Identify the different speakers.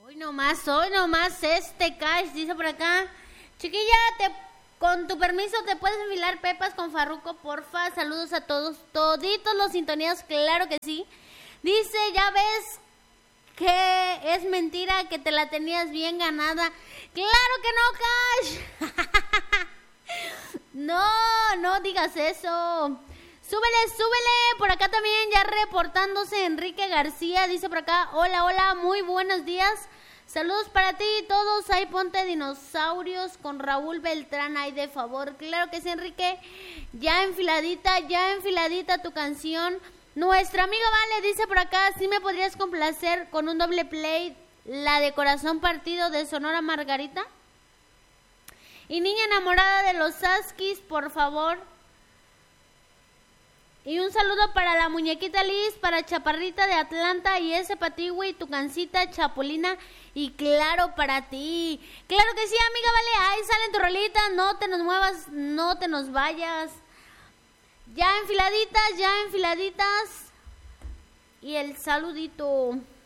Speaker 1: Hoy nomás este Cash dice por acá. Chiquilla, con tu permiso, ¿te puedes enfilar pepas con Farruko, porfa? Saludos a todos, toditos los sintonías, claro que sí. Dice, ya ves que es mentira que te la tenías bien ganada. ¡Claro que no, Cash! No digas eso. Súbele. Por acá también ya reportándose Enrique García. Dice por acá, hola, muy buenos días. Saludos para ti y todos. Ahí ponte dinosaurios con Raúl Beltrán ahí de favor. Claro que sí, Enrique. Ya enfiladita tu canción. Nuestra amiga Vale dice por acá, ¿sí me podrías complacer con un doble play la de Corazón Partido de Sonora Margarita? Y Niña Enamorada de los Saskis, por favor. Y un saludo para la muñequita Liz, para Chaparrita de Atlanta y ese Patiwi, tu cancita Chapulina. Y claro, para ti. Claro que sí, amiga, vale. Ahí salen tu rolita. No te nos muevas, no te nos vayas. Ya enfiladitas. Y el saludito.